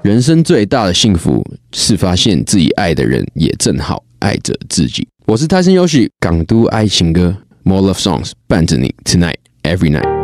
人生最大的幸福是发现自己爱的人也正好爱着自己。我是泰森优许，港都爱情歌 More Love Songs 伴着你 Tonight Every Night。